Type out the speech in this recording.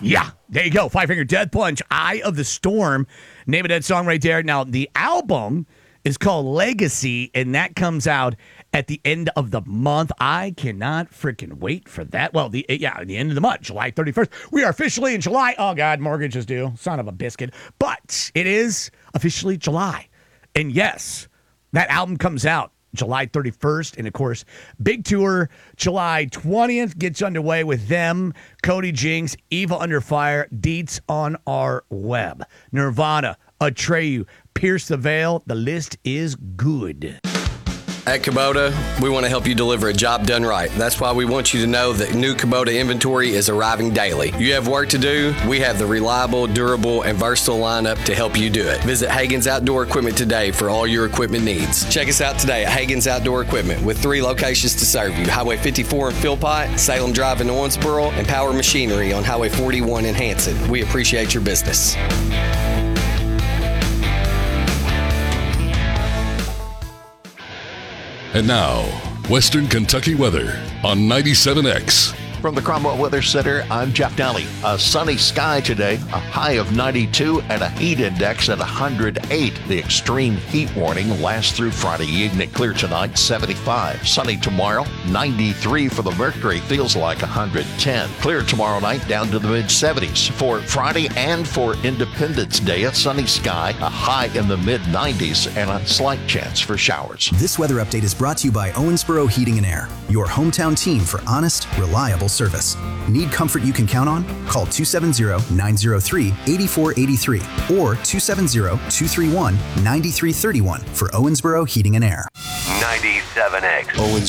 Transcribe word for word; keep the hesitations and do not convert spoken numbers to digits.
Yeah, there you go. Five Finger Death Punch, Eye of the Storm. Name of that song right there. Now, the album is called Legacy, and that comes out at the end of the month. I cannot freaking wait for that. Well, the yeah, the end of the month, July thirty-first. We are officially in July. Oh, God, mortgage is due. Son of a biscuit. But it is officially July. And yes, that album comes out July thirty-first. And, of course, big tour July twentieth gets underway with them, Cody Jinks, Eva Under Fire, Deets on our web. Nirvana, Atreyu, Pierce the Veil. The list is good. At Kubota, we want to help you deliver a job done right. That's why we want you to know that new Kubota inventory is arriving daily. You have work to do, we have the reliable, durable, and versatile lineup to help you do it. Visit Hagen's Outdoor Equipment today for all your equipment needs. Check us out today at Hagen's Outdoor Equipment with three locations to serve you. Highway fifty-four in Philpott, Salem Drive in Owensboro, and Power Machinery on Highway forty-one in Hanson. We appreciate your business. And now, Western Kentucky weather on ninety-seven X. From the Cromwell Weather Center, I'm Jeff Daly. A sunny sky today, a high of ninety-two, and a heat index at one hundred eight. The extreme heat warning lasts through Friday evening. Clear tonight, seventy-five. Sunny tomorrow, ninety-three for the mercury. Feels like one hundred ten. Clear tomorrow night, down to the mid-seventies. For Friday and for Independence Day, a sunny sky, a high in the mid-nineties, and a slight chance for showers. This weather update is brought to you by Owensboro Heating and Air, your hometown team for honest, reliable service. Need comfort you can count on? Call two seven zero, nine zero three, eight four eight three or two seven zero, two three one, nine three three one for Owensboro Heating and Air. ninety-seven X. Owensboro